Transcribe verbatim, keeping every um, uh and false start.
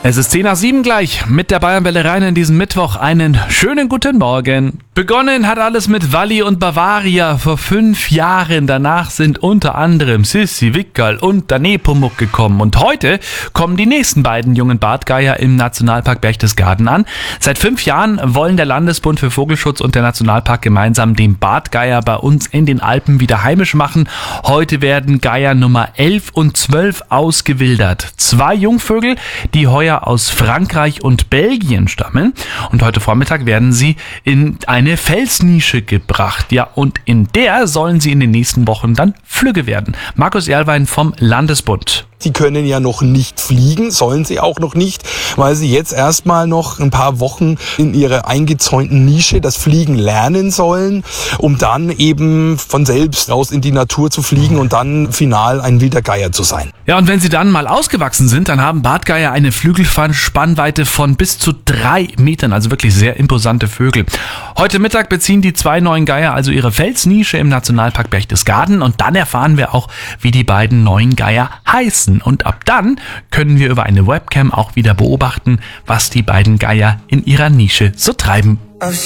Es ist zehn nach sieben gleich mit der Bayernwelle rein in diesen Mittwoch. Einen schönen guten Morgen. Begonnen hat alles mit Walli und Bavaria vor fünf Jahren. Danach sind unter anderem Sissi, Wickerl und der Nepomuk gekommen. Und heute kommen die nächsten beiden jungen Bartgeier im Nationalpark Berchtesgaden an. Seit fünf Jahren wollen der Landesbund für Vogelschutz und der Nationalpark gemeinsam den Bartgeier bei uns in den Alpen wieder heimisch machen. Heute werden Geier Nummer elf und zwölf ausgewildert. Zwei Jungvögel, die heuer aus Frankreich und Belgien stammen. Und heute Vormittag werden sie in eine Felsnische gebracht. Ja, und in der sollen sie in den nächsten Wochen dann Flügge werden. Markus Erlwein vom Landesbund. Sie können ja noch nicht fliegen, sollen sie auch noch nicht, weil sie jetzt erstmal noch ein paar Wochen in ihrer eingezäunten Nische das Fliegen lernen sollen, um dann eben von selbst raus in die Natur zu fliegen und dann final ein wilder Geier zu sein. Ja, und wenn sie dann mal ausgewachsen sind, dann haben Bartgeier eine Flügelspannweite von bis zu drei Metern, also wirklich sehr imposante Vögel. Heute Mittag beziehen die zwei neuen Geier also ihre Felsnische im Nationalpark Berchtesgaden und dann erfahren wir auch, wie die beiden neuen Geier heißen. Und ab dann können wir über eine Webcam auch wieder beobachten, was die beiden Geier in ihrer Nische so treiben.